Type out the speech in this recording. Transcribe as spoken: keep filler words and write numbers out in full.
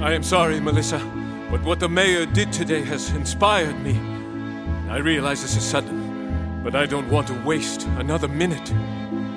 I am sorry, Melissa, but what the mayor did today has inspired me. I realize this is sudden, but I don't want to waste another minute.